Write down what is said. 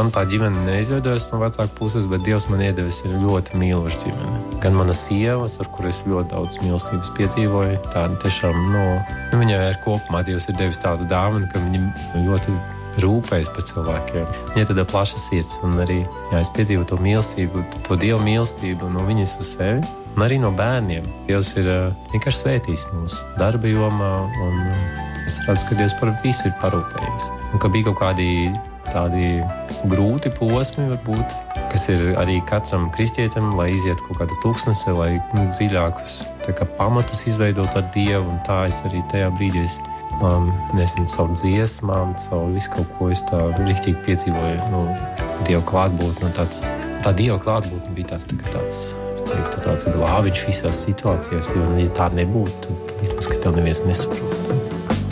Man tā ģimene neizveidojas no vecāku puses, bet Dievs man iedevis ir ļoti mīloša ģimene. Gan mana sievas, ar kuru es ļoti daudz mīlestības piedzīvoju, tāda tiešām, viņai ar kopumā Dievs ir devis tādu dāvanu, ka viņa ļoti rūpējas par cilvēkiem. Viņa tāda plaša sirds, un arī, es piedzīvoju to mīlestību, to Dievu mīlestību no viņas uz sevi, un arī no bērniem. Dievs ir vienkārši svētījis mūsu darba jomā, un es redzu, ka Dievs par visu ir parūpējies. Un ka bija kaut tādi grūti posmi, varbūt, kas ir arī katram kristietim, lai iziet kaut kādu tūkstnesi, lai dziļākus pamatus izveidot ar Dievu, un tā es arī tajā brīdī caur dziesmām, caur visu kaut ko es tā riktīgi piedzīvoju, Dieva klātbūtni, tā Dieva klātbūtne bija tāds glābiņš visās situācijās, jo, ja tā nebūtu, tad, ka tev neviens nesaprot.